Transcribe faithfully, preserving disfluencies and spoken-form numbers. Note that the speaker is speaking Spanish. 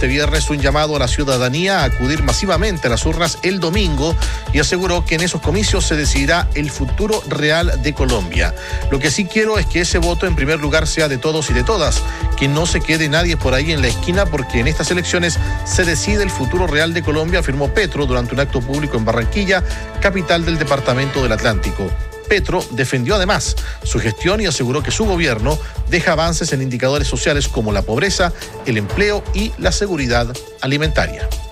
este viernes un llamado a la ciudadanía a acudir masivamente a las urnas el domingo y aseguró que en esos comicios se decidirá el futuro real de Colombia. Lo que sí quiero es que ese voto en primer lugar sea de todos y de todas, que no se quede nadie por ahí en la esquina, porque en estas elecciones se decide el futuro real de Colombia, afirmó Petro durante un acto público en Barranquilla, capital del departamento del Atlántico. Petro defendió además su gestión y aseguró que su gobierno deja avances en indicadores sociales como la pobreza, el empleo y la seguridad alimentaria.